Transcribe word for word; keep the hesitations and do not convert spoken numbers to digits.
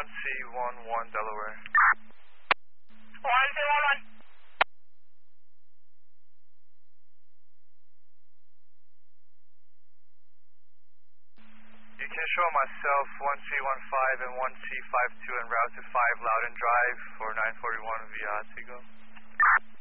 one C one one Delaware. one C one one. You can show myself one C one five and one C five two en route to five Loudon Drive for nine forty-one via Tigo.